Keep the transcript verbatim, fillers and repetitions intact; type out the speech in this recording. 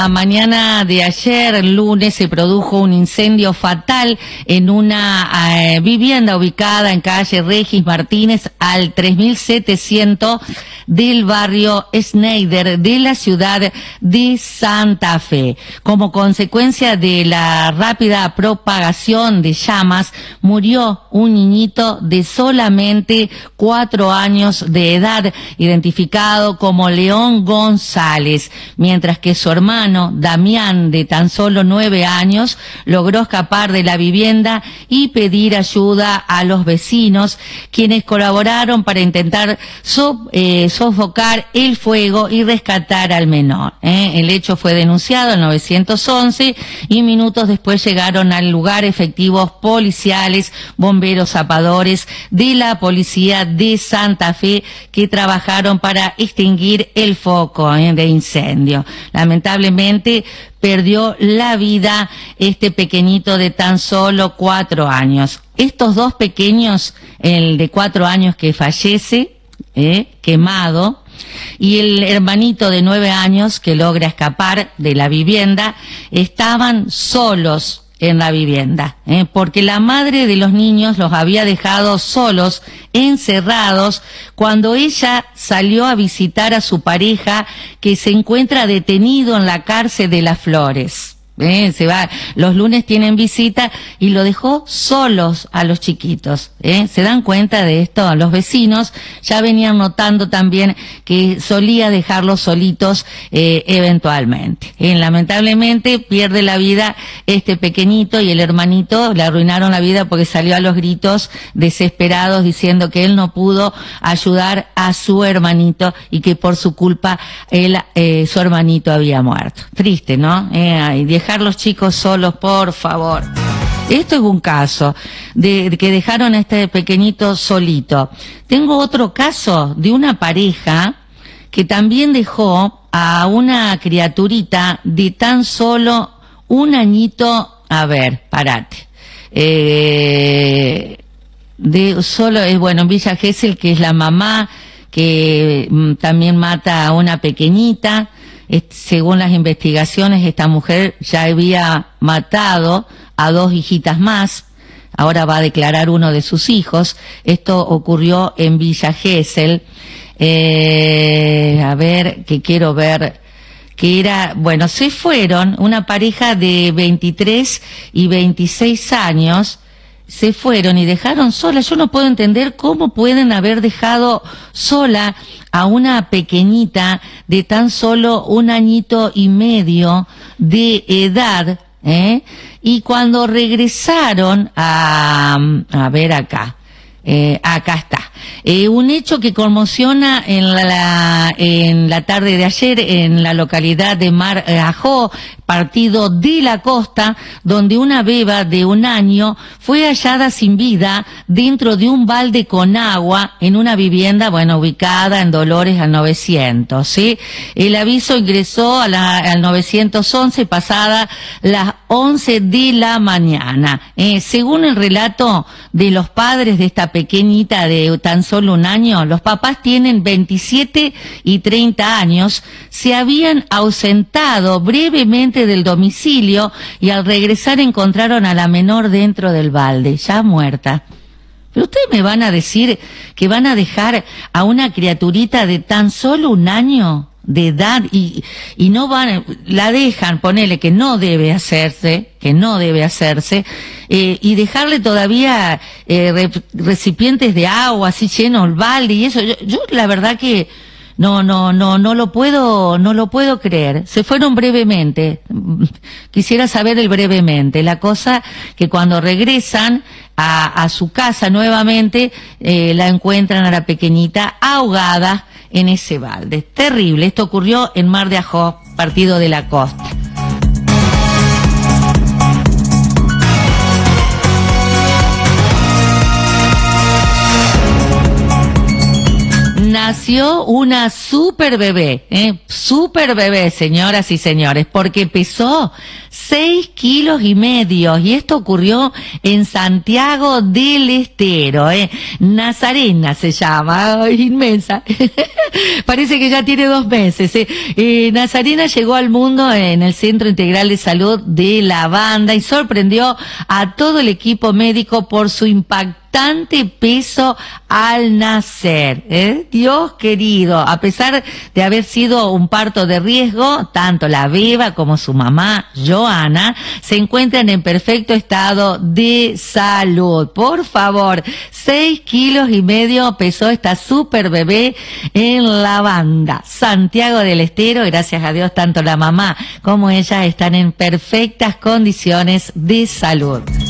La mañana de ayer, lunes, se produjo un incendio fatal en una eh, vivienda ubicada en calle Regis Martínez al tres mil setecientos del barrio Schneider de la ciudad de Santa Fe. Como consecuencia de la rápida propagación de llamas, murió un niñito de solamente cuatro años de edad, identificado como León González, mientras que su hermano Damián, de tan solo nueve años, logró escapar de la vivienda y pedir ayuda a los vecinos, quienes colaboraron para intentar so, eh, sofocar el fuego y rescatar al menor. ¿eh? El hecho fue denunciado al nueve once y minutos después llegaron al lugar efectivos policiales, bomberos, zapadores de la policía de Santa Fe, que trabajaron para extinguir el foco ¿eh? de incendio. Lamentablemente perdió la vida este pequeñito de tan solo cuatro años. Estos dos pequeños, el de cuatro años que fallece, eh, quemado, y el hermanito de nueve años que logra escapar de la vivienda, estaban solos en la vivienda, ¿eh? porque la madre de los niños los había dejado solos, encerrados, cuando ella salió a visitar a su pareja, que se encuentra detenido en la cárcel de Las Flores. ¿Eh? Se va, los lunes tienen visita y lo dejó solos a los chiquitos. ¿eh? Se dan cuenta de esto, los vecinos ya venían notando también que solía dejarlos solitos eh, eventualmente. Eh, lamentablemente pierde la vida este pequeñito, y el hermanito le arruinaron la vida porque salió a los gritos desesperados diciendo que él no pudo ayudar a su hermanito y que por su culpa él, eh, su hermanito había muerto. Triste, ¿no? Eh, dejar los chicos solos, por favor. Esto es un caso de, de que dejaron a este pequeñito solito. Tengo otro caso de una pareja que también dejó a una criaturita de tan solo un añito. A ver, parate. Eh, de solo, es bueno, en Villa Gesell, que es la mamá que mm, también mata a una pequeñita. Según las investigaciones, esta mujer ya había matado a dos hijitas más. Ahora va a declarar uno de sus hijos. Esto ocurrió en Villa Gesell. Eh, a ver, que quiero ver, que era, bueno, se fueron, una pareja de veintitrés y veintiséis años, se fueron y dejaron sola. Yo no puedo entender cómo pueden haber dejado sola a una pequeñita de tan solo un añito y medio de edad, ¿eh? Y cuando regresaron a, a ver acá, eh, acá está. Eh, un hecho que conmociona en la, en la tarde de ayer en la localidad de Mar Ajó, partido de la Costa, donde una beba de un año fue hallada sin vida dentro de un balde con agua en una vivienda, bueno, ubicada en Dolores al novecientos, ¿sí? El aviso ingresó a la, al novecientos once pasada las once de la mañana. Eh, según el relato de los padres de esta pequeñita de tan solo un año, los papás tienen veintisiete y treinta años, se habían ausentado brevemente del domicilio y al regresar encontraron a la menor dentro del balde, ya muerta. Pero ustedes me van a decir que van a dejar a una criaturita de tan solo un año de edad y, y no van, la dejan, ponele que no debe hacerse, que no debe hacerse, eh, y dejarle todavía eh, re, recipientes de agua así llenos el balde y eso. Yo, yo la verdad que no, no, no, no lo puedo, no lo puedo creer. Se fueron brevemente. Quisiera saber el brevemente. La cosa que cuando regresan a, a su casa nuevamente, eh, la encuentran a la pequeñita ahogada en ese balde. Terrible. Esto ocurrió en Mar de Ajó, partido de la Costa. nació una super bebé, ¿eh? Super bebé, señoras y señores, porque pesó seis kilos y medio, y esto ocurrió en Santiago del Estero, ¿eh? Nazarena se llama, ay, inmensa. Parece que ya tiene dos meses, ¿eh? Eh, Nazarena llegó al mundo en el Centro Integral de Salud de La Banda y sorprendió a todo el equipo médico por su impactante peso al nacer, ¿eh? Dios querido, a pesar de haber sido un parto de riesgo, tanto la beba como su mamá, Joana, se encuentran en perfecto estado de salud. Por favor, seis kilos y medio pesó esta super bebé en La Banda, Santiago del Estero. Gracias a Dios, tanto la mamá como ella están en perfectas condiciones de salud.